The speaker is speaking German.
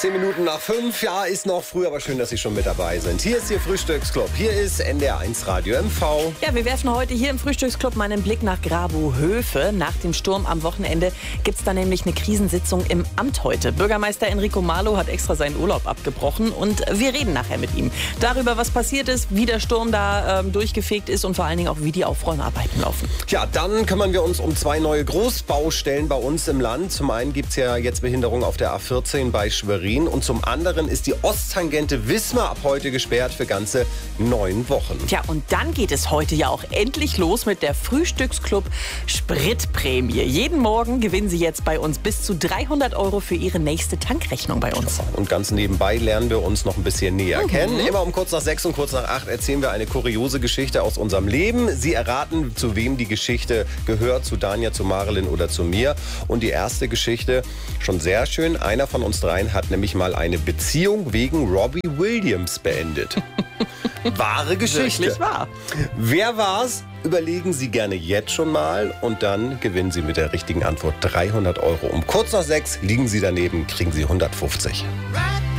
10 Minuten nach 5. Ja, ist noch früh, aber schön, dass Sie schon mit dabei sind. Hier ist Ihr Frühstücksclub. Hier ist NDR1 Radio MV. Ja, wir werfen heute hier im Frühstücksclub mal einen Blick nach Grabohöfe. Nach dem Sturm am Wochenende gibt es da nämlich eine Krisensitzung im Amt heute. Bürgermeister Enrico Marlow hat extra seinen Urlaub abgebrochen und wir reden nachher mit ihm darüber, was passiert ist, wie der Sturm da durchgefegt ist und vor allen Dingen auch, wie die Aufräumarbeiten laufen. Ja, dann kümmern wir uns um 2 neue Großbaustellen bei uns im Land. Zum einen gibt es ja jetzt Behinderung auf der A14 bei Schwerin und zum anderen ist die Osttangente Wismar ab heute gesperrt für ganze 9 Wochen. Tja, und dann geht es heute ja auch endlich los mit der Frühstücksclub Spritprämie. Jeden Morgen gewinnen Sie jetzt bei uns bis zu 300 € für Ihre nächste Tankrechnung bei uns. Und ganz nebenbei lernen wir uns noch ein bisschen näher kennen. Immer um kurz nach 6 und kurz nach 8 erzählen wir eine kuriose Geschichte aus unserem Leben. Sie erraten, zu wem die Geschichte gehört, zu Danja, zu Marilyn oder zu mir. Und die erste Geschichte, schon sehr schön, einer von uns dreien hat nämlich mal eine Beziehung wegen Robbie Williams beendet. Wahre Geschichte. Wirklich wahr. Wer war's? Überlegen Sie gerne jetzt schon mal und dann gewinnen Sie mit der richtigen Antwort 300 €. Um kurz nach 6 liegen Sie daneben, kriegen Sie 150.